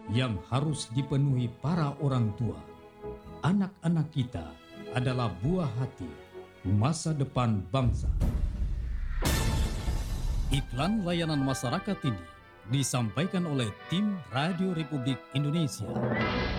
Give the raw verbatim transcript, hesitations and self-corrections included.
yang harus dipenuhi para orang tua. Anak-anak kita adalah buah hati masa depan bangsa. Iklan layanan masyarakat ini disampaikan oleh tim Radio Republik Indonesia.